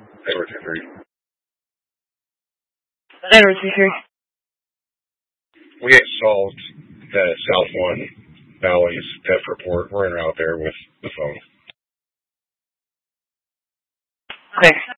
Edward 2-3. Edward 2-3. We had solved the South 1 Valley's theft report. We're en route there with the phone. Okay.